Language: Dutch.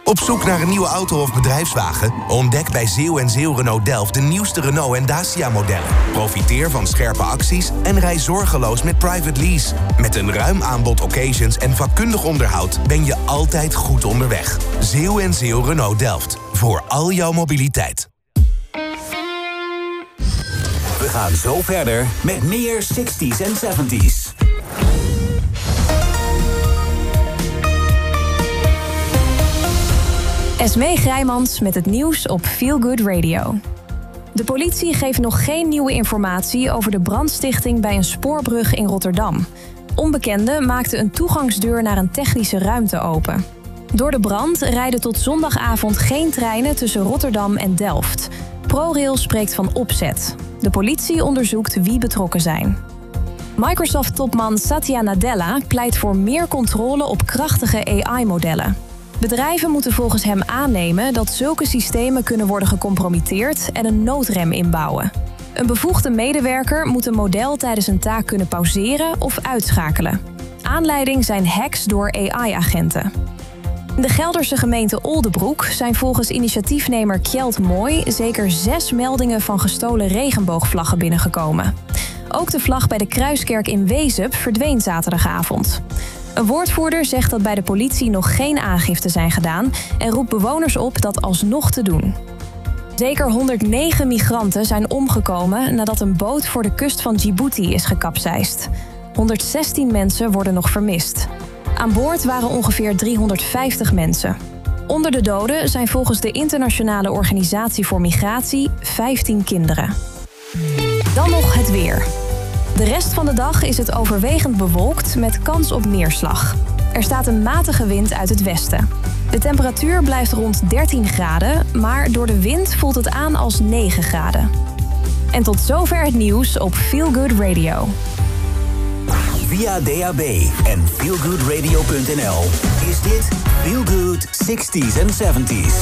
Op zoek naar een nieuwe auto of bedrijfswagen? Ontdek bij Zeeuw & Zeeuw Renault Delft de nieuwste Renault en Dacia-modellen. Profiteer van scherpe acties en rij zorgeloos met private lease. Met een ruim aanbod occasions en vakkundig onderhoud ben je altijd goed onderweg. Zeeuw & Zeeuw Renault Delft. Voor al jouw mobiliteit. We gaan zo verder met meer 60s en 70s. Esmee Grijmans met het nieuws op Feel Good Radio. De politie geeft nog geen nieuwe informatie over de brandstichting bij een spoorbrug in Rotterdam. Onbekenden maakten een toegangsdeur naar een technische ruimte open. Door de brand rijden tot zondagavond geen treinen tussen Rotterdam en Delft. ProRail spreekt van opzet. De politie onderzoekt wie betrokken zijn. Microsoft-topman Satya Nadella pleit voor meer controle op krachtige AI-modellen. Bedrijven moeten volgens hem aannemen dat zulke systemen kunnen worden gecompromitteerd en een noodrem inbouwen. Een bevoegde medewerker moet een model tijdens een taak kunnen pauzeren of uitschakelen. Aanleiding zijn hacks door AI-agenten. In de Gelderse gemeente Oldebroek zijn volgens initiatiefnemer Kjeld Mooi zeker 6 meldingen van gestolen regenboogvlaggen binnengekomen. Ook de vlag bij de Kruiskerk in Wezep verdween zaterdagavond. Een woordvoerder zegt dat bij de politie nog geen aangifte zijn gedaan en roept bewoners op dat alsnog te doen. Zeker 109 migranten zijn omgekomen nadat een boot voor de kust van Djibouti is gekapseist. 116 mensen worden nog vermist. Aan boord waren ongeveer 350 mensen. Onder de doden zijn volgens de Internationale Organisatie voor Migratie 15 kinderen. Dan nog het weer. De rest van de dag is het overwegend bewolkt met kans op neerslag. Er staat een matige wind uit het westen. De temperatuur blijft rond 13 graden, maar door de wind voelt het aan als 9 graden. En tot zover het nieuws op Feel Good Radio. Via DAB en feelgoodradio.nl is dit Feel Good 60s en 70s.